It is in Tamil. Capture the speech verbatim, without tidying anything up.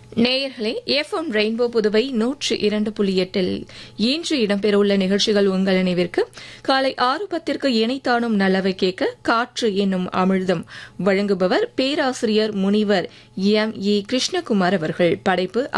நேயர்களே, எஃப்எம் ரெயின்போ புதுவை நூற்று இரண்டு புள்ளி எட்டில் இன்று இடம்பெறவுள்ள நிகழ்ச்சிகள் உங்கள் நினைவிற்கு. காலை ஆறு பத்திற்கு இணைத்தானும் நல்லவை கேட்க காற்று என்னும் அமிழ்தம் வழங்குபவர் பேராசிரியர் முனிவர் எம் இ கிருஷ்ணகுமார் அவர்கள். படைப்பு